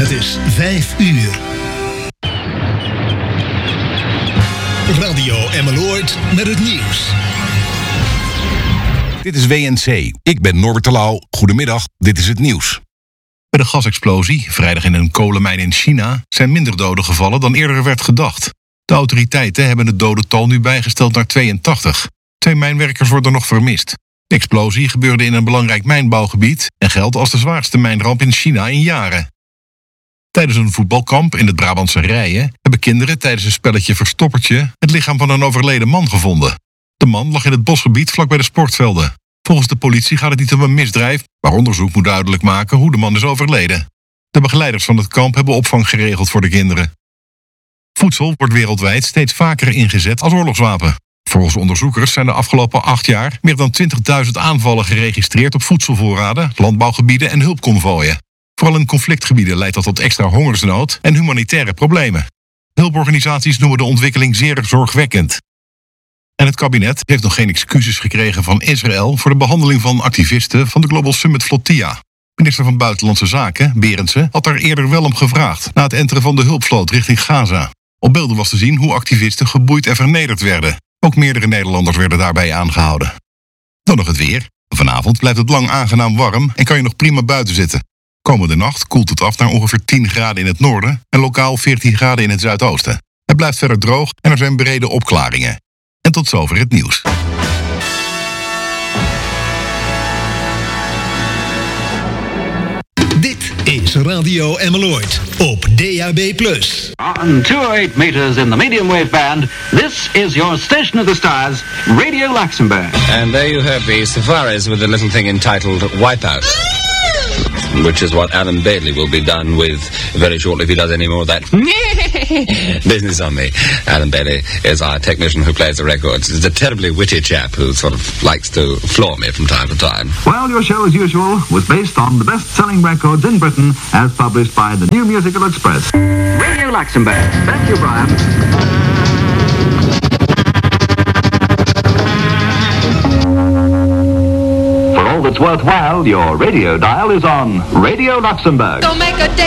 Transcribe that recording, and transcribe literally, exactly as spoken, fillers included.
Het is vijf uur. Radio Emmeloord met het nieuws. Dit is W N C. Ik ben Norbert Terlouw. Goedemiddag, dit is het nieuws. Bij de gasexplosie, vrijdag in een kolenmijn in China, zijn minder doden gevallen dan eerder werd gedacht. De autoriteiten hebben het dodental nu bijgesteld naar tweeëntachtig. Twee mijnwerkers worden nog vermist. De explosie gebeurde in een belangrijk mijnbouwgebied en geldt als de zwaarste mijnramp in China in jaren. Tijdens een voetbalkamp in het Brabantse Rijen hebben kinderen tijdens een spelletje Verstoppertje het lichaam van een overleden man gevonden. De man lag in het bosgebied vlakbij de sportvelden. Volgens de politie gaat het niet om een misdrijf, maar onderzoek moet duidelijk maken hoe de man is overleden. De begeleiders van het kamp hebben opvang geregeld voor de kinderen. Voedsel wordt wereldwijd steeds vaker ingezet als oorlogswapen. Volgens onderzoekers zijn de afgelopen acht jaar meer dan twintigduizend aanvallen geregistreerd op voedselvoorraden, landbouwgebieden en hulpconvooien. Vooral in conflictgebieden leidt dat tot extra hongersnood en humanitaire problemen. Hulporganisaties noemen de ontwikkeling zeer zorgwekkend. En het kabinet heeft nog geen excuses gekregen van Israël voor de behandeling van activisten van de Global Summit Flotilla. Minister van Buitenlandse Zaken, Berendsen, had daar eerder wel om gevraagd na het enteren van de hulpvloot richting Gaza. Op beelden was te zien hoe activisten geboeid en vernederd werden. Ook meerdere Nederlanders werden daarbij aangehouden. Dan nog het weer. Vanavond blijft het lang aangenaam warm en kan je nog prima buiten zitten. Komende nacht koelt het af naar ongeveer tien graden in het noorden en lokaal veertien graden in het zuidoosten. Het blijft verder droog en er zijn brede opklaringen. En tot zover het nieuws. Dit is Radio Emmeloord op D A B plus. On two oh eight meters in the medium wave band, this is your Station of the Stars, Radio Luxembourg. And there you have the Safaris with a little thing entitled Wipeout. Which is what Alan Bailey will be done with very shortly if he does any more of that business on me. Alan Bailey is our technician who plays the records. He's a terribly witty chap who sort of likes to floor me from time to time. Well, your show, as usual, was based on the best-selling records in Britain as published by the New Musical Express. Radio Luxembourg. Thank you, Brian. For all that's worthwhile, your radio dial is on Radio Luxembourg. Don't make a